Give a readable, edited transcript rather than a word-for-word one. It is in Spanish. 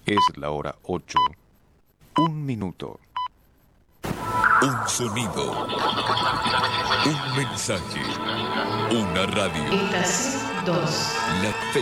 Es la hora 8. 1 minuto. Un sonido. Un mensaje. Una radio. Estación 2. La